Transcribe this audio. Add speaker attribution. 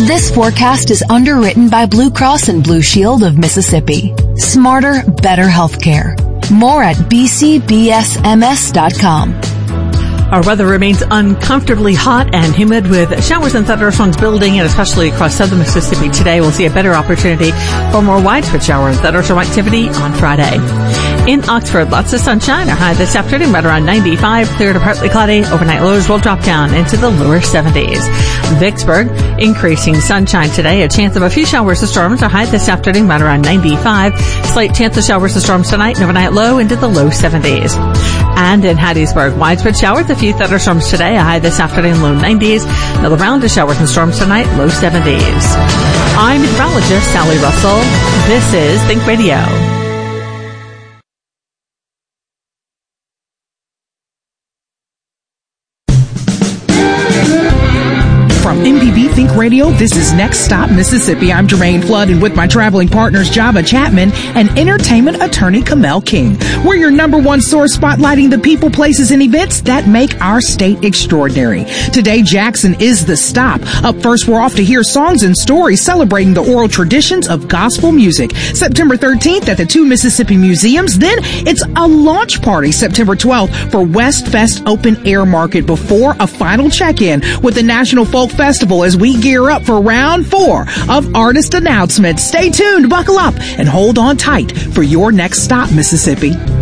Speaker 1: This forecast is underwritten by Blue Cross and Blue Shield of Mississippi. Smarter, better healthcare. More at bcbsms.com.
Speaker 2: Our weather remains uncomfortably hot and humid with showers and thunderstorms building, and especially across southern Mississippi today. We'll see a better opportunity for more widespread shower and thunderstorm activity on Friday. In Oxford, lots of sunshine. Our high this afternoon right around 95, clear to partly cloudy. Overnight lows will drop down into the lower 70s. Vicksburg, increasing sunshine today. A chance of a few showers and storms. Our high this afternoon right around 95. Slight chance of showers and storms tonight. And overnight low into the low 70s. And in Hattiesburg, widespread showers, a few thunderstorms today, a high this afternoon, low 90s. Another round of showers and storms tonight, low 70s. I'm meteorologist Sally Russell. This is Think Radio.
Speaker 3: From MPB Think Radio, this is Next Stop Mississippi. I'm Jermaine Flood, and with my traveling partners Java Chapman and entertainment attorney Kamel King. We're your number one source spotlighting the people, places, and events that make our state extraordinary. Today, Jackson is the stop. Up first, we're off to hear songs and stories celebrating the oral traditions of gospel music. September 13th at the two Mississippi Museums. Then it's a launch party September 12th for West Fest Open Air Market before a final check-in with the National Folk Festival as we gear up for round 4 of artist announcements. Stay tuned, buckle up, and hold on tight for your Next Stop Mississippi.